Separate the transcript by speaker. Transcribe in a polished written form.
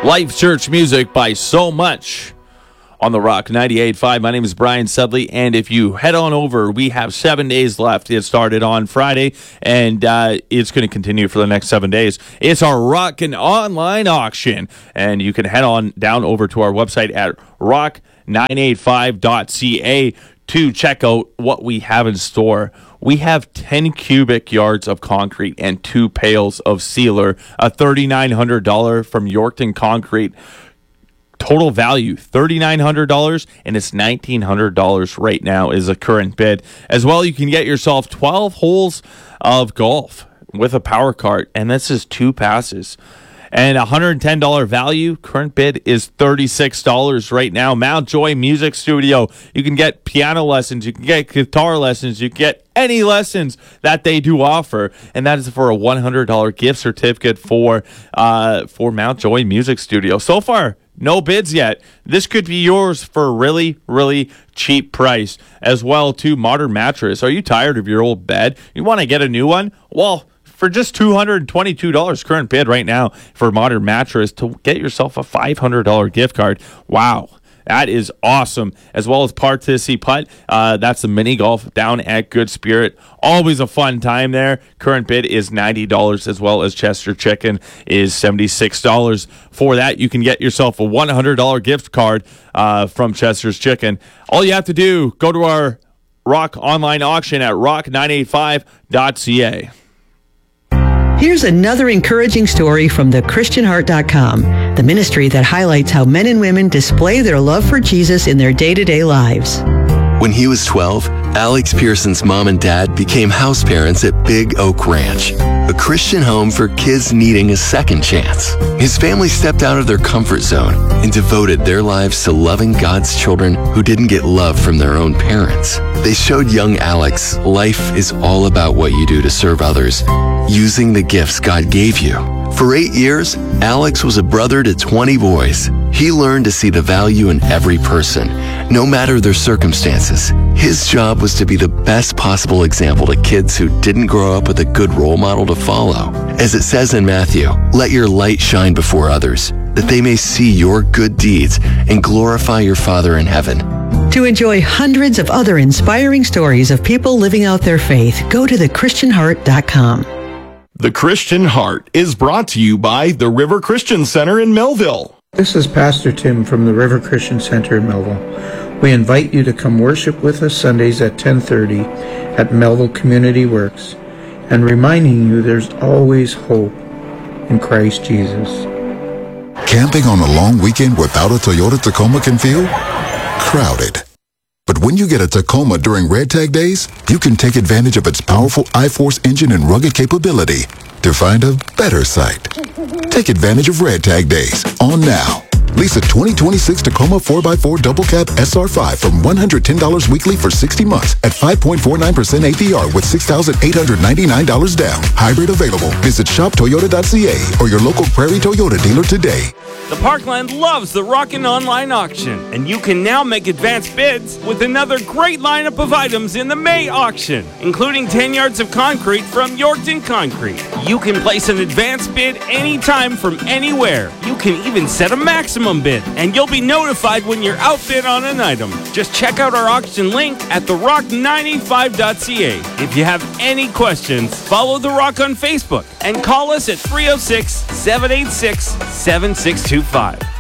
Speaker 1: Life Church Music by So Much on the Rock 98.5. My name is Brian Sudley, and if you head on over, we have 7 days left. It started on Friday, and it's going to continue for the next 7 days. It's our Rockin' Online Auction, and you can head on down over to our website at rock985.ca to check out what we have in store. We have 10 cubic yards of concrete and 2 pails of sealer, a $3,900 from Yorkton Concrete. Total value, $3,900, and it's $1,900 right now is a current bid. As well, you can get yourself 12 holes of golf with a power cart, and this is 2 passes. And $110 value, current bid is $36 right now. Mount Joy Music Studio. You can get piano lessons, you can get guitar lessons, you can get any lessons that they do offer, and that is for a $100 gift certificate for Mount Joy Music Studio. So far, no bids yet. This could be yours for a really, really cheap price. As well, too, Modern Mattress. Are you tired of your old bed? You want to get a new one? Well, for just $222 current bid right now for Modern Mattress to get yourself a $500 gift card. Wow. That is awesome. As well as Partisi Putt. That's the mini golf down at Good Spirit. Always a fun time there. Current bid is $90, as well as Chester Chicken is $76. For that, you can get yourself a $100 gift card from Chester's Chicken. All you have to do, go to our Rock Online Auction at rock985.ca.
Speaker 2: Here's another encouraging story from thechristianheart.com, the ministry that highlights how men and women display their love for Jesus in their day-to-day lives.
Speaker 3: When he was 12, Alex Pearson's mom and dad became house parents at Big Oak Ranch, a Christian home for kids needing a second chance. His family stepped out of their comfort zone and devoted their lives to loving God's children who didn't get love from their own parents. They showed young Alex life is all about what you do to serve others, using the gifts God gave you. For 8 years, Alex was a brother to 20 boys. He learned to see the value in every person, no matter their circumstances. His job was to be the best possible example to kids who didn't grow up with a good role model to follow. As it says in Matthew, let your light shine before others, that they may see your good deeds and glorify your Father in heaven.
Speaker 2: To enjoy hundreds of other inspiring stories of people living out their faith, go to thechristianheart.com.
Speaker 4: The Christian Heart is brought to you by the River Christian Center in Melville.
Speaker 5: This is Pastor Tim from the River Christian Center in Melville. We invite you to come worship with us Sundays at 10:30 at Melville Community Works, and reminding you there's always hope in Christ Jesus.
Speaker 6: Camping on a long weekend without a Toyota Tacoma can feel crowded. But when you get a Tacoma during Red Tag Days, you can take advantage of its powerful I-Force engine and rugged capability to find a better site. Take advantage of Red Tag Days on now. Lease a 2026 Tacoma 4x4 Double Cab SR5 from $110 weekly for 60 months at 5.49% APR with $6,899 down. Hybrid available. Visit shoptoyota.ca or your local Prairie Toyota dealer today.
Speaker 7: The Parkland loves the Rockin' Online Auction, and you can now make advanced bids with another great lineup of items in the May auction, including 10 yards of concrete from Yorkton Concrete. You can place an advanced bid anytime from anywhere. You can even set a maximum bid, and you'll be notified when you're outbid on an item. Just check out our auction link at therock985.ca. If you have any questions, follow The Rock on Facebook and call us at 306-786-7625.